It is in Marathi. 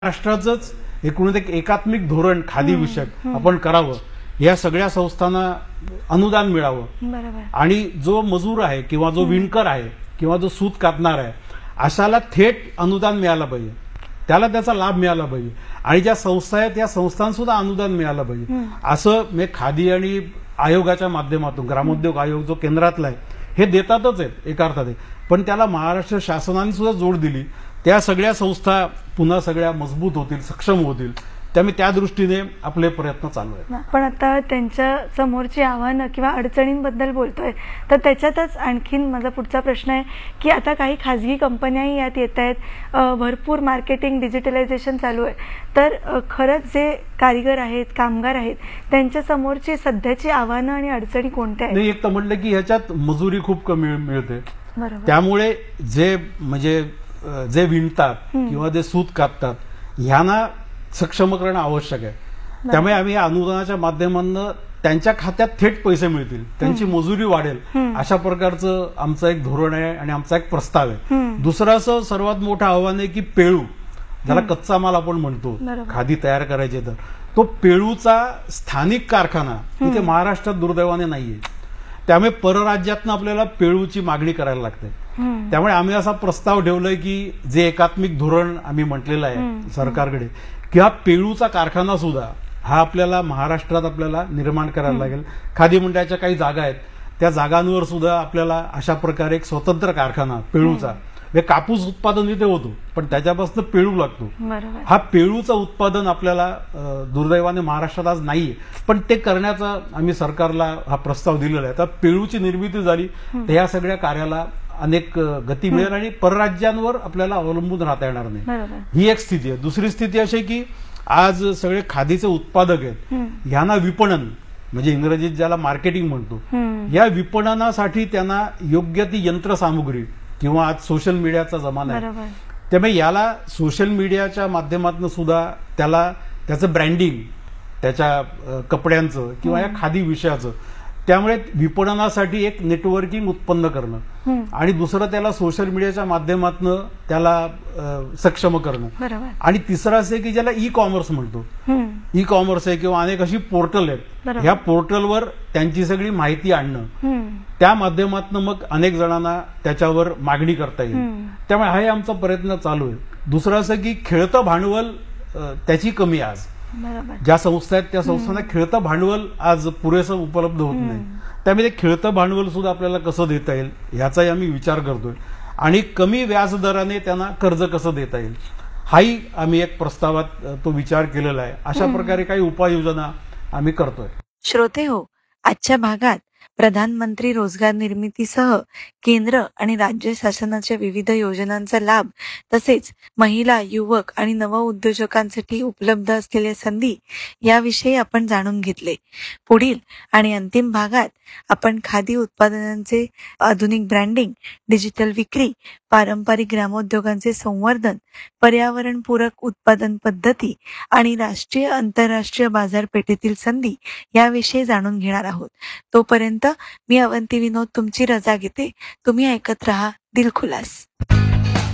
महाराष्ट्राचंच एकूण एक एकात्मिक धोरण खादी विषयक आपण करावं, या सगळ्या संस्थांना अनुदान मिळावं. बरोबर. आणि जो मजूर आहे किंवा जो विणकर आहे किंवा जो सूत कातणार आहे अशाला थेट अनुदान मिळालं पाहिजे, त्याला त्याचा लाभ मिळाला पाहिजे. आणि ज्या संस्था आहेत त्या संस्थांना सुद्धा अनुदान मिळालं पाहिजे. असं मी खादी आणि आयोगाच्या माध्यमातून, ग्रामोद्योग आयोग जो केंद्रातला आहे, हे देतातच आहेत एका अर्थाने, पण त्याला महाराष्ट्र शासनाने सुद्धा जोड दिली. त्या सगळ्या संस्था पुन्हा सगळ्या मजबूत होतील, सक्षम होतील. त्यामुळे त्या दृष्टीने आपले प्रयत्न चालू आहेत. पण आता त्यांच्या समोरची आव्हानं किंवा अडचणींबद्दल बोलतोय, तर त्याच्यातच आणखीन माझा पुढचा प्रश्न आहे की आता काही खाजगी कंपन्याही यात येत आहेत, भरपूर मार्केटिंग डिजिटलायझेशन चालू आहे, तर खरंच जे कारीगर आहेत, कामगार आहेत, त्यांच्या समोरची सध्याची आव्हानं आणि अडचणी कोणत्या आहेत? नाही, एक तर म्हटलं की ह्याच्यात मजुरी खूप कमी मिळते. बरोबर. त्यामुळे जे विणतात किंवा जे सूत कापतात ह्यांना सक्षम करणं आवश्यक आहे. त्यामुळे आम्ही या अनुदानाच्या माध्यमातून त्यांच्या खात्यात थेट पैसे मिळतील, त्यांची मजुरी वाढेल, अशा प्रकारचं आमचं एक धोरण आहे आणि आमचा एक प्रस्ताव आहे. दुसरं असं सर्वात मोठं आव्हान आहे की पेळू, ज्याला कच्चा माल आपण म्हणतो, खादी तयार करायचे, तर तो पेळूचा स्थानिक कारखाना इथे महाराष्ट्रात दुर्दैवाने नाहीये. त्यामुळे परराज्यातनं आपल्याला पेळूची मागणी करायला लागते. त्यामुळे आम्ही असा प्रस्ताव ठेवलाय की जे एकात्मिक धोरण आम्ही म्हटलेलं आहे सरकारकडे, की हा पेळूचा कारखाना सुद्धा हा आपल्याला महाराष्ट्रात आपल्याला निर्माण करायला लागेल. खादी मंडळाच्या काही जागा आहेत, त्या जागांवर सुद्धा आपल्याला अशा प्रकारे एक स्वतंत्र कारखाना पेळूचा, कापूस उत्पादन इथे होतो पण त्याच्यापासून पेळू लागतो. हा पेळूचं उत्पादन आपल्याला दुर्दैवाने महाराष्ट्रात आज नाहीये, पण ते करण्याचा आम्ही सरकारला हा प्रस्ताव दिलेला आहे. तर पेळूची निर्मिती झाली तर या सगळ्या कार्याला अनेक गती मिळेल आणि परराज्यांवर आपल्याला अवलंबून राहता येणार नाही. ही एक स्थिती आहे. दुसरी स्थिती अशी आहे की आज सगळे खादीचे उत्पादक आहेत, ह्यांना विपणन म्हणजे इंग्रजीत ज्याला मार्केटिंग म्हणतो, या विपणनासाठी त्यांना योग्य ती यंत्रसामुग्री किंवा आज सोशल मीडियाचा जमाना आहे, त्यामुळे याला सोशल मीडियाच्या माध्यमातून सुद्धा त्याला त्याचं ब्रँडिंग, त्याच्या कपड्यांचं किंवा या खादी विषयाचं, त्यामुळे विपणनासाठी एक नेटवर्किंग उत्पन्न करणं आणि दुसरं त्याला सोशल मीडियाच्या माध्यमातून त्याला सक्षम करणं. आणि तिसरं असं आहे की ज्याला ई कॉमर्स म्हणतो, ई कॉमर्स आहे किंवा अनेक अशी पोर्टल आहेत, ह्या पोर्टलवर त्यांची सगळी माहिती आणणं, त्या माध्यमातून मग अनेक जणांना त्याच्यावर मागणी करता येईल. त्यामुळे हाही आमचा प्रयत्न चालू आहे. दुसरं असं की खेळतं भांडवल त्याची कमी आज ज्या संस्था आहेत त्या संस्थांना खेळतं भांडवल आज पुरेसं उपलब्ध होत नाही. त्यामुळे खेळतं भांडवल सुद्धा आपल्याला कसं देता येईल ह्याचाही आम्ही विचार करतोय आणि कमी व्याजदराने त्यांना कर्ज कसं देता येईल हाही आम्ही एक प्रस्तावात तो विचार केलेला आहे. अशा प्रकारे काही उपाययोजना आम्ही करतोय. श्रोते हो, आजच्या भागात प्रधानमंत्री रोजगार निर्मितीसह केंद्र आणि राज्य शासनाच्या विविध योजनांचा लाभ, तसेच महिला, युवक आणि नवउद्योजकांसाठी उपलब्ध असलेल्या संधी याविषयी आपण जाणून घेतले. पुढील आणि अंतिम भागात आपण खादी उत्पादनांचे आधुनिक ब्रँडिंग, डिजिटल विक्री, पारंपरिक ग्रामोद्योगांचे संवर्धन, पर्यावरणपूरक उत्पादन पद्धती आणि राष्ट्रीय आंतरराष्ट्रीय बाजारपेठेतील संधी याविषयी जाणून घेणार आहोत. तोपर्यंत मी अवंती विनोद तुमची रजा घेते. तुम्ही ऐकत रहा दिलखुलास.